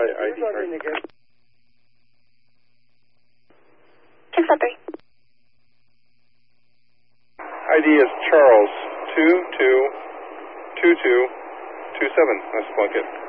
ID card. 603. ID is Charles 222227. That's Plunkett.